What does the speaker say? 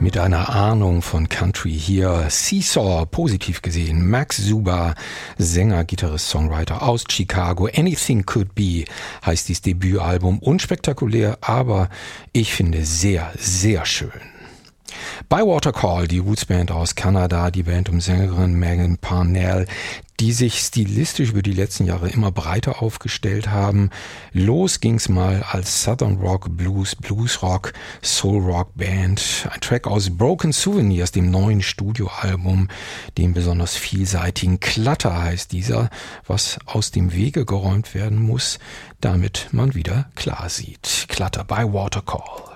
Mit einer Ahnung von Country hier. Seesaw, positiv gesehen. Max Zuba, Sänger, Gitarrist, Songwriter aus Chicago. Anything Could Be heißt dieses Debütalbum. Unspektakulär, aber ich finde sehr, sehr schön. Bywater Call, die Rootsband aus Kanada, die Band um Sängerin Megan Parnell, die sich stilistisch über die letzten Jahre immer breiter aufgestellt haben. Los ging's mal als Southern Rock, Blues, Bluesrock, Soul Rock Band. Ein Track aus Broken Souvenirs, dem neuen Studioalbum, dem besonders vielseitigen Clutter heißt dieser, was aus dem Wege geräumt werden muss, damit man wieder klar sieht. Clutter, Bywater Call.